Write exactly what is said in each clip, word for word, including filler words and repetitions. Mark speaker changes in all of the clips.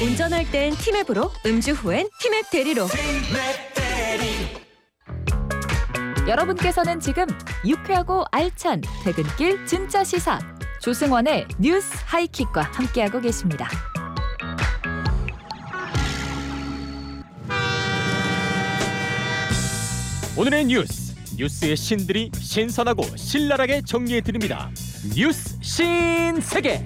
Speaker 1: 운전할 땐 티맵으로, 음주 후엔 티맵 대리로.
Speaker 2: 여러분께서는 지금 유쾌하고 알찬 퇴근길 진짜 시사 조승원의 뉴스 하이킥과 함께하고 계십니다.
Speaker 3: 오늘의 뉴스, 뉴스의 신들이 신선하고 신랄하게 정리해드립니다. 뉴스 신세계.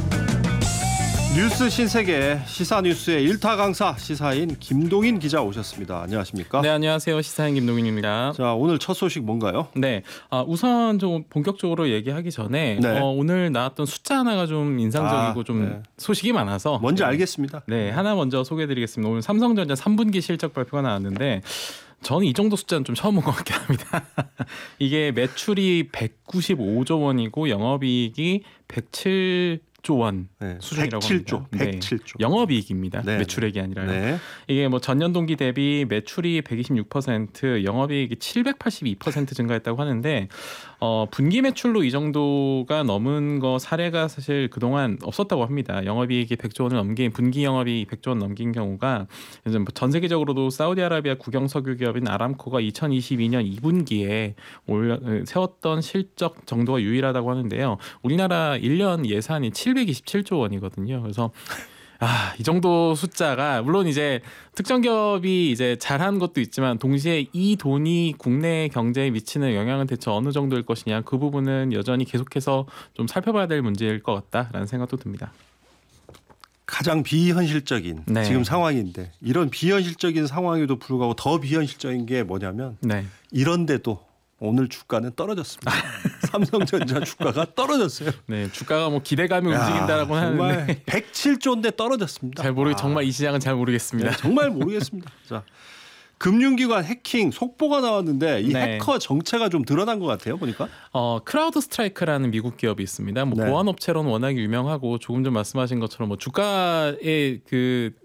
Speaker 4: 뉴스 신세계 시사뉴스의 일타 강사 시사인 김동인 기자 오셨습니다. 안녕하십니까?
Speaker 5: 네, 안녕하세요. 시사인 김동인입니다.
Speaker 4: 자, 오늘 첫 소식 뭔가요?
Speaker 5: 네, 아, 우선 좀 본격적으로 얘기하기 전에
Speaker 4: 네.
Speaker 5: 어, 오늘 나왔던 숫자 하나가 좀 인상적이고
Speaker 4: 아,
Speaker 5: 좀
Speaker 4: 네.
Speaker 5: 소식이 많아서
Speaker 4: 뭔지 알겠습니다.
Speaker 5: 네, 하나 먼저 소개해드리겠습니다. 오늘 삼성전자 삼 분기 실적 발표가 나왔는데 저는 이 정도 숫자는 좀 처음 본 것 같긴 합니다. 이게 매출이 백구십오조 원이고 영업이익이 백칠조 원
Speaker 4: 네,
Speaker 5: 수준이라고
Speaker 4: 백칠조,
Speaker 5: 합니다. 네,
Speaker 4: 백칠조.
Speaker 5: 영업이익입니다.
Speaker 4: 네,
Speaker 5: 매출액이 아니라요.
Speaker 4: 네.
Speaker 5: 이게 뭐 전년 동기 대비 매출이 백이십육 퍼센트, 영업이익이 칠백팔십이 퍼센트 증가했다고 하는데 어, 분기 매출로 이 정도가 넘은 거 사례가 사실 그동안 없었다고 합니다. 영업이익이 백조 원을 넘긴 분기 영업이익 백조 원 넘긴 경우가 요즘 전 세계적으로도 사우디아라비아 국영 석유 기업인 아람코가 이천이십이 년 이 분기에 올려, 세웠던 실적 정도가 유일하다고 하는데요. 우리나라 일 년 예산이 칠백이십칠조 원이거든요. 그래서 아, 이 정도 숫자가 물론 이제 특정 기업이 이제 잘한 것도 있지만 동시에 이 돈이 국내 경제에 미치는 영향은 대체 어느 정도일 것이냐, 그 부분은 여전히 계속해서 좀 살펴봐야 될 문제일 것 같다라는 생각도 듭니다.
Speaker 4: 가장 비현실적인
Speaker 5: 네.
Speaker 4: 지금 상황인데 이런 비현실적인 상황에도 불구하고 더 비현실적인 게 뭐냐면
Speaker 5: 네.
Speaker 4: 이런데도 오늘 주가는 떨어졌습니다. 삼성전자 주가가 떨어졌어요.
Speaker 5: 네, 주가가 뭐 기대감이
Speaker 4: 야,
Speaker 5: 움직인다라고
Speaker 4: 정말
Speaker 5: 하는데
Speaker 4: 백칠조인데 떨어졌습니다.
Speaker 5: 잘 모르
Speaker 4: 아,
Speaker 5: 정말 이 시장은 잘 모르겠습니다.
Speaker 4: 네, 정말 모르겠습니다. 자, 금융기관 해킹 속보가 나왔는데 이
Speaker 5: 네.
Speaker 4: 해커 정체가 좀 드러난 것 같아요. 보니까.
Speaker 5: 어, 크라우드 스트라이크라는 미국 기업이 있습니다. 뭐
Speaker 4: 네.
Speaker 5: 보안 업체로는 워낙 유명하고 조금 전 말씀하신 것처럼 뭐 주가의 그